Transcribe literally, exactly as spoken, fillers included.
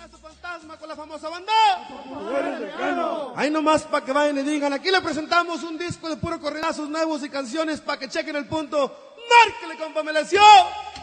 Paso Fantasma con la famosa banda. Ahí nomás para que vayan y digan, aquí le presentamos un disco de puro corredazos nuevos y canciones para que chequen el punto. ¡Márquele, compa, me lesió!